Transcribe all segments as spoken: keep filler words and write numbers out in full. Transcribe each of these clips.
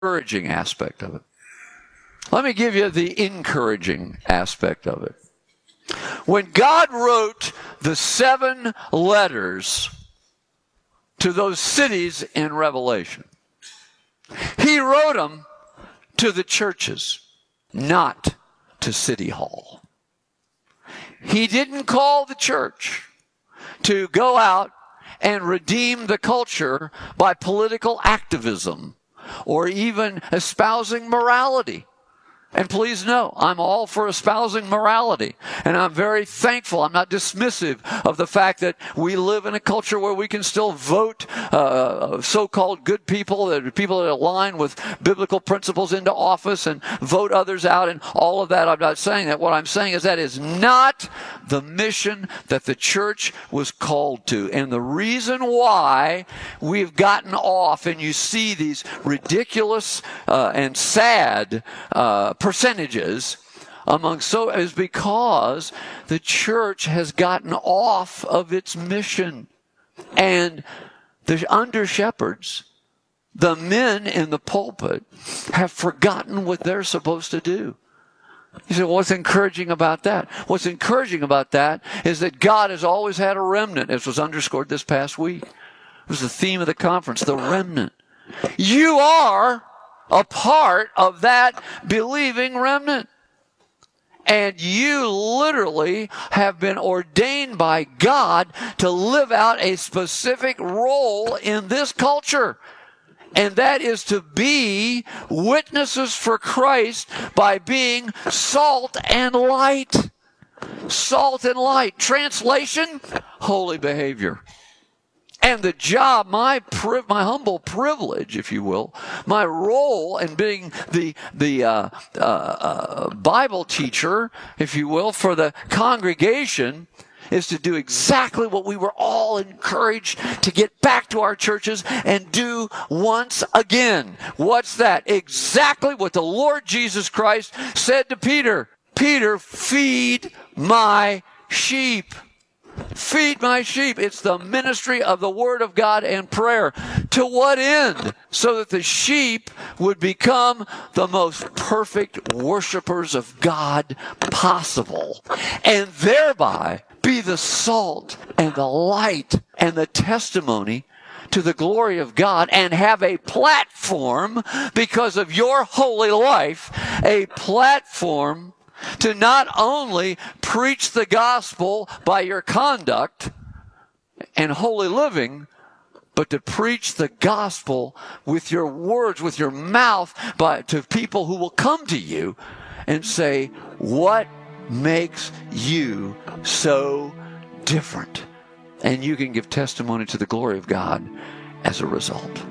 encouraging aspect of it. Let me give you the encouraging aspect of it. When God wrote the seven letters to those cities in Revelation, he wrote them to the churches, not to City Hall. He didn't call the church to go out and redeem the culture by political activism or even espousing morality. And please know, I'm all for espousing morality. And I'm very thankful. I'm not dismissive of the fact that we live in a culture where we can still vote uh, so-called good people, that people that align with biblical principles into office and vote others out and all of that. I'm not saying that. What I'm saying is that is not the mission that the church was called to. And the reason why we've gotten off and you see these ridiculous uh, and sad uh percentages among so is because the church has gotten off of its mission. And the under shepherds, the men in the pulpit, have forgotten what they're supposed to do. You say, well, what's encouraging about that? What's encouraging about that is that God has always had a remnant, as was underscored this past week. It was the theme of the conference, the remnant. You are a part of that believing remnant. And you literally have been ordained by God to live out a specific role in this culture. And that is to be witnesses for Christ by being salt and light. Salt and light. Translation, holy behavior. And the job, my pri- my humble privilege, if you will, my role in being the the uh, uh, uh, Bible teacher, if you will, for the congregation, is to do exactly what we were all encouraged to get back to our churches and do once again. What's that? Exactly what the Lord Jesus Christ said to Peter. Peter, feed my sheep. Feed my sheep. It's the ministry of the Word of God and prayer. To what end? So that the sheep would become the most perfect worshipers of God possible. And thereby be the salt and the light and the testimony to the glory of God, and have a platform because of your holy life, a platform to not only preach the gospel by your conduct and holy living, but to preach the gospel with your words, with your mouth, by, to people who will come to you and say, what makes you so different? And you can give testimony to the glory of God as a result.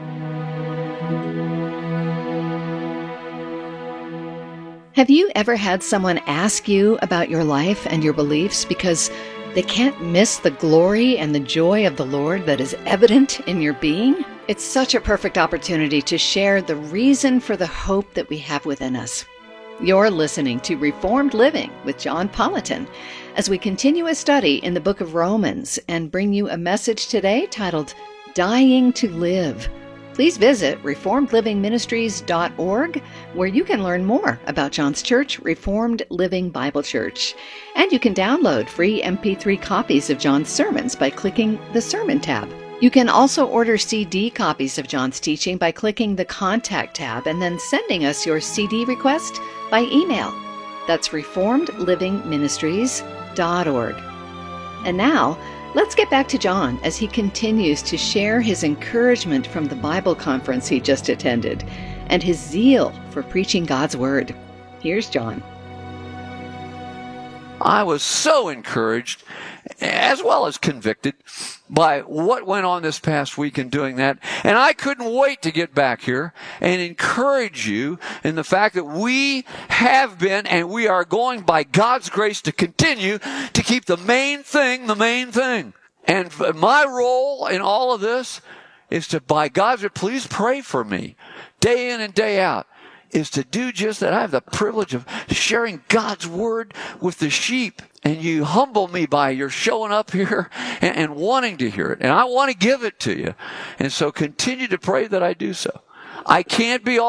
Have you ever had someone ask you about your life and your beliefs because they can't miss the glory and the joy of the Lord that is evident in your being? It's such a perfect opportunity to share the reason for the hope that we have within us. You're listening to Reformed Living with John Politan as we continue a study in the book of Romans and bring you a message today titled Dying to Live. Please visit reformed living ministries dot org, where you can learn more about John's church, Reformed Living Bible Church. And you can download free M P three copies of John's sermons by clicking the Sermon tab. You can also order C D copies of John's teaching by clicking the Contact tab and then sending us your C D request by email. That's reformed living ministries dot org. And now, let's get back to John as he continues to share his encouragement from the Bible conference he just attended and his zeal for preaching God's Word. Here's John. I was so encouraged, as well as convicted, by what went on this past week in doing that. And I couldn't wait to get back here and encourage you in the fact that we have been and we are going by God's grace to continue to keep the main thing the main thing. And my role in all of this is to, by God's grace, please pray for me day in and day out, is to do just that. I have the privilege of sharing God's Word with the sheep. And you humble me by your showing up here and, and wanting to hear it. And I want to give it to you. And so continue to pray that I do so. I can't be